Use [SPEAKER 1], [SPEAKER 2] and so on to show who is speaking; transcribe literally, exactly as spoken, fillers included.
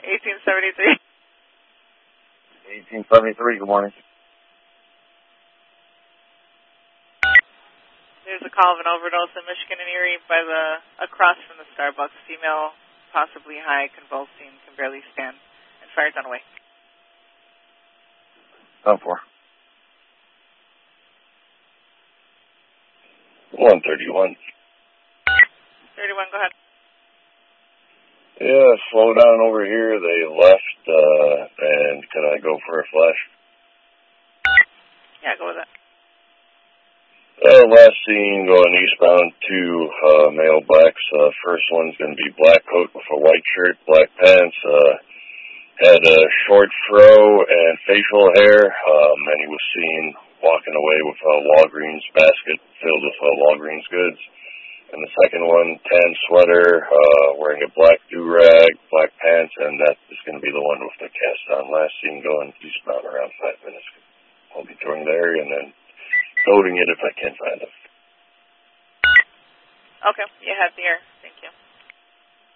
[SPEAKER 1] eighteen seventy-three.
[SPEAKER 2] eighteen seventy-three, good morning.
[SPEAKER 1] There's a call of an overdose in Michigan and Erie by the, across from the Starbucks. Female, possibly high, convulsing, can barely stand, and fire's on the way.
[SPEAKER 2] ten four.
[SPEAKER 3] one thirty-one.
[SPEAKER 1] thirty-one, go ahead.
[SPEAKER 3] Yeah, slow down over here. They left, uh, and can I go for a flash?
[SPEAKER 1] Yeah, go with that.
[SPEAKER 3] Uh, last seen going eastbound to uh, male blacks. Uh, first one's going to be black coat with a white shirt, black pants. Uh, had a short fro and facial hair, um, and he was seen walking away with a Walgreens basket filled with uh, Walgreens goods. And the second one, tan sweater, uh, wearing a black do-rag, black pants, and that is going to be the one with the cast on. Last seen going eastbound around five minutes. I'll be touring the area and then loading it if I can find it.
[SPEAKER 1] Okay, you have the air. Thank you.